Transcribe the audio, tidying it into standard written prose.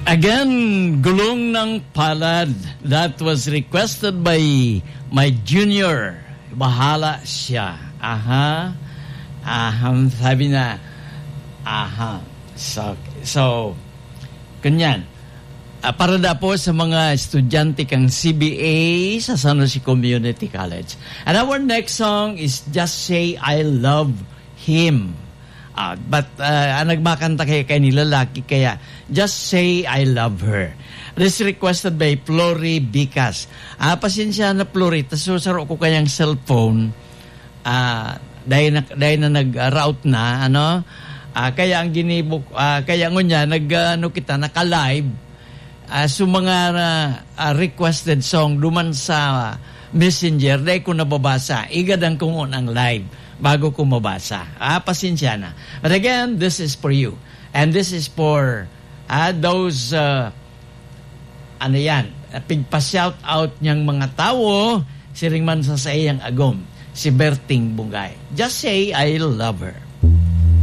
Again, Gulong ng Palad. That was requested by my junior. Bahala siya. Aha. Sabi na, aha. So ganyan. Para na po sa mga estudyante kang CBA sa San Jose Community College. And our next song is Just Say I Love Him. But nagmakanta kay nilalaki, kaya Just Say I Love Her. This requested by Flory Bicas. Pasensya na Flory, tasusaro ko kayang cellphone. Dahil na nag-route na, kaya ang ginibok, kaya ngunya, kita, naka-live. So mga requested song, duman sa Messenger, dahil ko nababasa, igadang kung ang live. Bago ko mabasa. Pasensya na. But again, this is for you. And this is for those, pigpa-shout out niyang mga tao, siring man sa iyang agom, si Berting Bungay. Just say, I love her.